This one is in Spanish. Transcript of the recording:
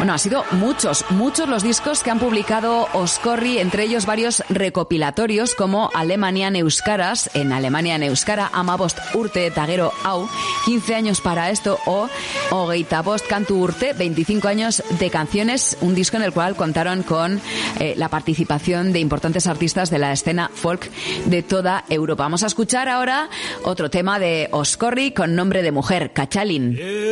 Bueno, ha sido muchos los discos que han publicado Oscorri, entre ellos varios recopilatorios como Alemanian Euskaraz, en Alemanian Euskara, Amabost Urte eta Gero Hau, 15 años para esto, o Hogeita Bost Kantu Urte, 25 años de canciones, un disco en el cual contaron con la participación de importantes artistas de la escena folk de toda Europa. Vamos a escuchar ahora otro tema de Oscorri con nombre de mujer, Kachalin.